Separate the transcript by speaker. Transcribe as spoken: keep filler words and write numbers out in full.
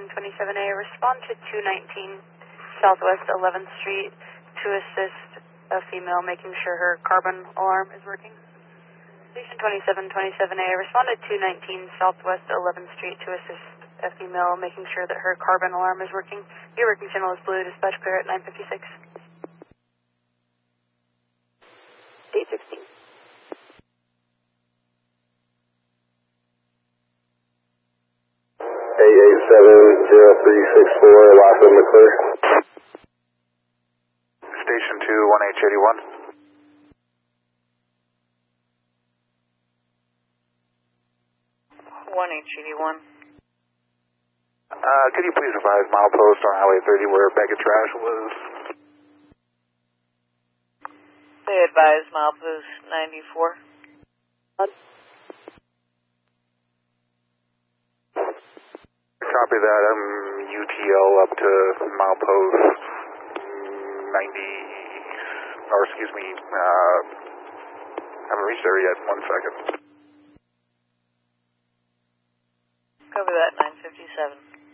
Speaker 1: twenty-seven twenty-seven A, respond to two nineteen Southwest eleventh Street to assist a female making sure her carbon alarm is working. Station twenty-seven twenty-seven A, respond to two nineteen Southwest eleventh Street to assist a female making sure that her carbon alarm is working. Your working channel is blue, dispatch clear at nine fifty-six. eight sixteen.
Speaker 2: eight eight seven zero three six four, Lafayette McClure.
Speaker 3: Station two, one H eighty-one.
Speaker 4: one H eighty-one.
Speaker 3: Uh, could you please advise milepost on Highway thirty where a bag of trash was?
Speaker 4: They advise milepost ninety-four.
Speaker 3: Copy that. I'm U T L up to milepost ninety, or excuse me, uh, haven't reached there yet. One second.
Speaker 4: Cover that, nine fifty-seven.